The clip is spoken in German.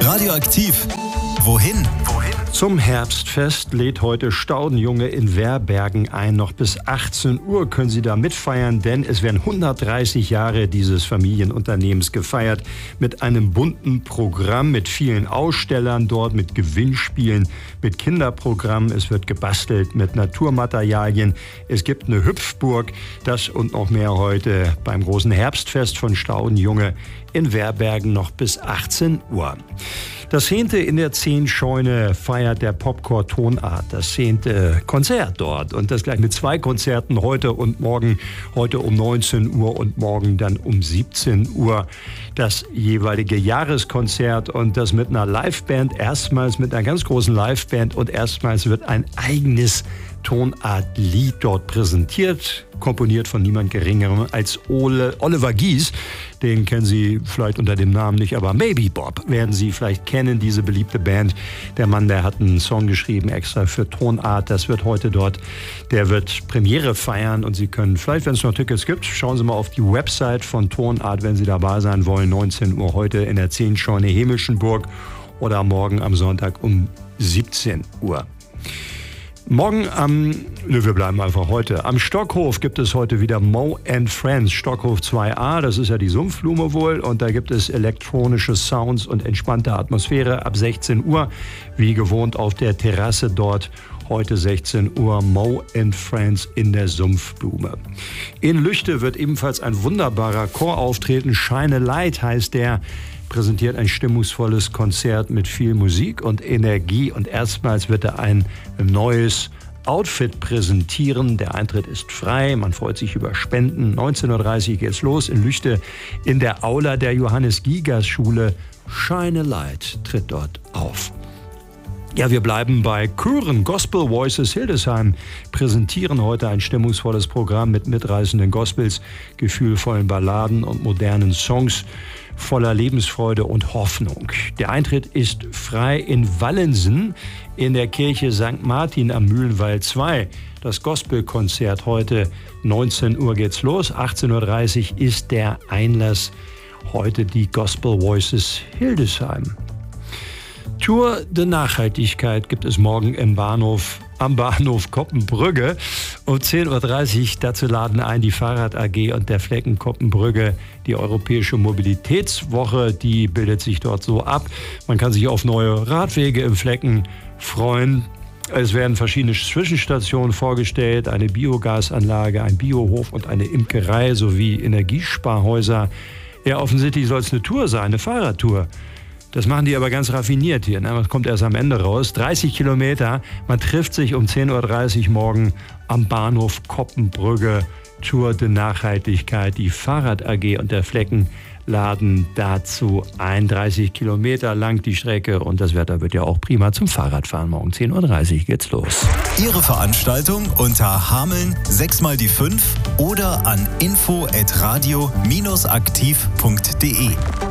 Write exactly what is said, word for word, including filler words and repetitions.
Radioaktiv. Wohin? Wohin? Zum Herbstfest lädt heute Staudenjunge in Werbergen ein. Noch bis achtzehn Uhr können Sie da mitfeiern, denn es werden hundertdreißig Jahre dieses Familienunternehmens gefeiert. Mit einem bunten Programm, mit vielen Ausstellern dort, mit Gewinnspielen, mit Kinderprogrammen. Es wird gebastelt mit Naturmaterialien. Es gibt eine Hüpfburg. Das und noch mehr heute beim großen Herbstfest von Staudenjunge in Werbergen noch bis achtzehn Uhr. Das zehnte in der Zehn-Scheune feiert der Popchor Tonart das zehnte Konzert dort. Und das gleich mit zwei Konzerten heute und morgen. Heute um neunzehn Uhr und morgen dann um siebzehn Uhr. Das jeweilige Jahreskonzert und das mit einer Liveband. Erstmals mit einer ganz großen Liveband und erstmals wird ein eigenes Tonartlied dort präsentiert, komponiert von niemand Geringerem als Ole, Oliver Gies. Den kennen Sie vielleicht unter dem Namen nicht, aber Maybe Bob werden Sie vielleicht kennen, diese beliebte Band. Der Mann, der hat einen Song geschrieben extra für Tonart. Das wird heute dort, der wird Premiere feiern und Sie können vielleicht, wenn es noch Tickets gibt, schauen Sie mal auf die Website von Tonart, wenn Sie dabei sein wollen. neunzehn Uhr heute in der Zehn-Scheune Himmelschenburg oder morgen am Sonntag um siebzehn Uhr. Morgen am, ne, wir bleiben einfach heute. Am Stockhof gibt es heute wieder Mo and Friends, Stockhof zwei a, das ist ja die Sumpfblume wohl. Und da gibt es elektronische Sounds und entspannte Atmosphäre ab sechzehn Uhr. Wie gewohnt auf der Terrasse dort. Heute sechzehn Uhr Mo and Friends in der Sumpfblume. In Lüchte wird ebenfalls ein wunderbarer Chor auftreten. Shine a Light heißt der. Präsentiert ein stimmungsvolles Konzert mit viel Musik und Energie. Und erstmals wird er ein neues Outfit präsentieren. Der Eintritt ist frei, man freut sich über Spenden. neunzehn Uhr dreißig geht's los in Lüchte in der Aula der Johannes-Gigas-Schule. Shine a Light tritt dort auf. Ja, wir bleiben bei Chören. Gospel Voices Hildesheim präsentieren heute ein stimmungsvolles Programm mit mitreißenden Gospels, gefühlvollen Balladen und modernen Songs voller Lebensfreude und Hoffnung. Der Eintritt ist frei in Wallensen in der Kirche Sankt Martin am Mühlenwall zwei. Das Gospelkonzert heute neunzehn Uhr geht's los, achtzehn Uhr dreißig ist der Einlass. Heute die Gospel Voices Hildesheim. Tour de Nachhaltigkeit gibt es morgen im Bahnhof, am Bahnhof Koppenbrügge um zehn Uhr dreißig. Dazu laden ein die Fahrrad A G und der Flecken Koppenbrügge. Die Europäische Mobilitätswoche, die bildet sich dort so ab. Man kann sich auf neue Radwege im Flecken freuen. Es werden verschiedene Zwischenstationen vorgestellt, eine Biogasanlage, ein Biohof und eine Imkerei sowie Energiesparhäuser. Ja, offensichtlich soll es eine Tour sein, eine Fahrradtour. Das machen die aber ganz raffiniert hier. Ne? Das kommt erst am Ende raus. dreißig Kilometer. Man trifft sich um zehn Uhr dreißig morgen am Bahnhof Koppenbrügge. Tour de Nachhaltigkeit. Die Fahrrad A G und der Flecken laden dazu ein. dreißig Kilometer lang die Strecke. Und das Wetter wird ja auch prima zum Fahrradfahren. Morgen zehn Uhr dreißig geht's los. Ihre Veranstaltung unter Hameln sechs mal die fünf oder an info at radio aktiv punkt de.